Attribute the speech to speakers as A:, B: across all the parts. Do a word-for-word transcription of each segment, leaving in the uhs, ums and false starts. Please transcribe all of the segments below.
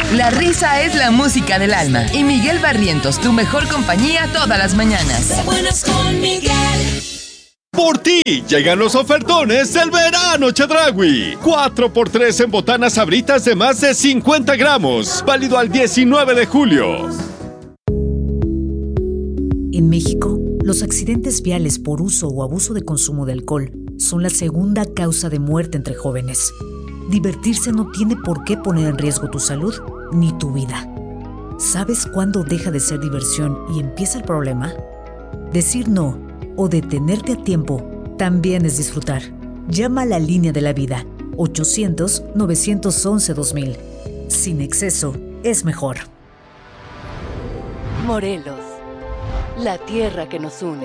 A: La risa es la música del alma. Y Miguel Barrientos, tu mejor compañía todas las mañanas.
B: De buenas con Miguel.
C: Por ti llegan los ofertones del verano Chedraui. cuatro por tres en botanas Sabritas de más de cincuenta gramos. Válido al diecinueve de julio.
D: En México, los accidentes viales por uso o abuso de consumo de alcohol son la segunda causa de muerte entre jóvenes. Divertirse no tiene por qué poner en riesgo tu salud ni tu vida. ¿Sabes cuándo deja de ser diversión y empieza el problema? Decir no o detenerte a tiempo también es disfrutar. Llama a la línea de la vida, ochocientos, novecientos once, dos mil. Sin exceso, es mejor.
E: Morelos, la tierra que nos une.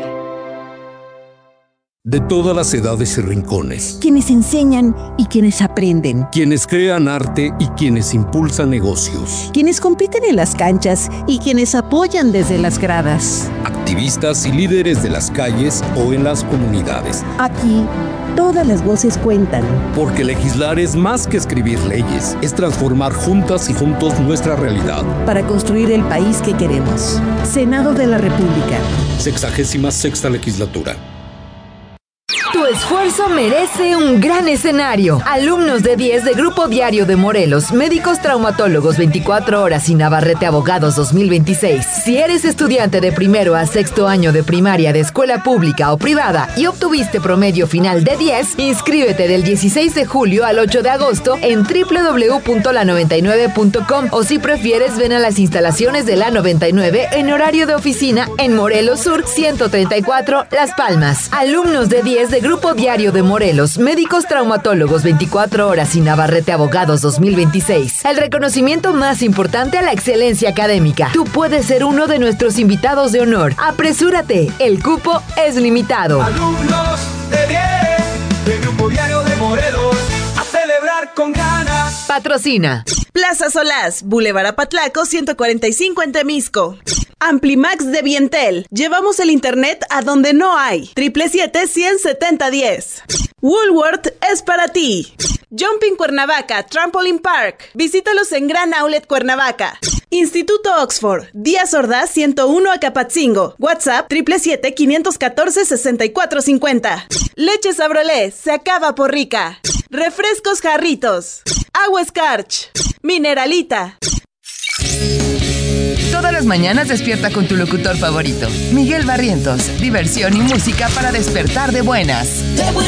F: De todas las edades y rincones.
G: Quienes enseñan y quienes aprenden.
F: Quienes crean arte y quienes impulsan negocios.
G: Quienes compiten en las canchas y quienes apoyan desde las gradas.
F: Activistas y líderes de las calles o en las comunidades.
G: Aquí, todas las voces cuentan.
F: Porque legislar es más que escribir leyes, es transformar juntas y juntos nuestra realidad.
G: Para construir el país que queremos. Senado de la República.
F: Sexagésima sexta legislatura.
H: Tu esfuerzo merece un gran escenario. Alumnos de diez de Grupo Diario de Morelos, médicos traumatólogos veinticuatro horas y Navarrete Abogados dos mil veintiséis. Si eres estudiante de primero a sexto año de primaria de escuela pública o privada y obtuviste promedio final de diez, inscríbete del dieciséis de julio al ocho de agosto en doble u doble u doble u punto la noventa y nueve punto com o si prefieres ven a las instalaciones de la noventa y nueve en horario de oficina en Morelos Sur ciento treinta y cuatro, Las Palmas. Alumnos de diez de Grupo Diario de Morelos, médicos traumatólogos veinticuatro horas y Navarrete Abogados dos mil veintiséis. El reconocimiento más importante a la excelencia académica. Tú puedes ser uno de nuestros invitados de honor. Apresúrate, el cupo es limitado.
I: Alumnos de diez de Grupo Diario de Morelos, a celebrar con ganas.
H: Patrocina
J: Plaza Solás, Boulevard Apatlaco ciento cuarenta y cinco en Temisco. Amplimax de Vientel. Llevamos el internet a donde no hay. siete siete siete, cien setenta diez. Woolworth es para ti. Jumping Cuernavaca, Trampoline Park. Visítalos en Gran Outlet Cuernavaca. Instituto Oxford, Díaz Ordaz ciento uno Acapatzingo. WhatsApp siete siete siete, quinientos catorce, sesenta y cuatro cincuenta. Leche Sabrolé, se acaba por rica. Refrescos Jarritos. Agua Scarch. Mineralita.
A: Todas las mañanas despierta con tu locutor favorito, Miguel Barrientos. Diversión y música para despertar de buenas.